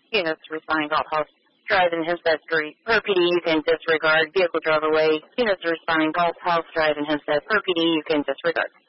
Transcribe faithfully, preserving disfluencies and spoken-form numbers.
Units responding Golf House Drive in Hempstead Street. Per P D, you can disregard. Vehicle drove away. Units responding Golf House Drive in Hempstead. Per P D, you can disregard.